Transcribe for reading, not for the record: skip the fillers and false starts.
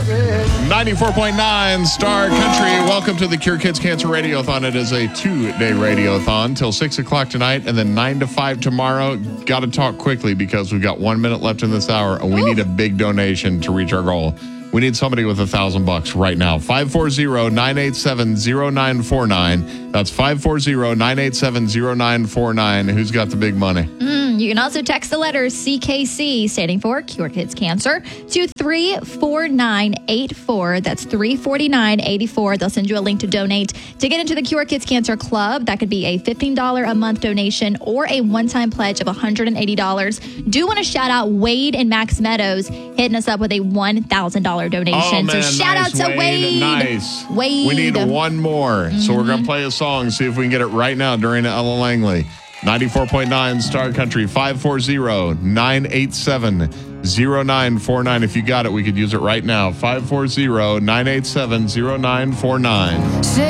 94.9 Star Country. Welcome to the Cure Kids Cancer Radiothon. It is a 2-day radiothon till 6 o'clock tonight and then 9 to 5 tomorrow. Got to talk quickly because we've got 1 minute left in this hour and we need a big donation to reach our goal. We need somebody with $1,000 right now. 540-987-0949. That's 540-987-0949. Who's got the big money? You can also text the letters CKC, standing for Cure Kids Cancer, to 34984. That's 34984. They'll send you a link to donate to get into the Cure Kids Cancer Club. That could be a $15 a month donation or a one-time pledge of $180. Do want to shout out Wade and Max Meadows hitting us up with a $1,000 donation. Oh, man, so shout out to Wade. Nice. Wade. We need one more. So we're going to play a song, see if we can get it right now during Ella Langley. 94.9 Star Country, 540-987-0949. If you got it, we could use it right now. 540-987-0949.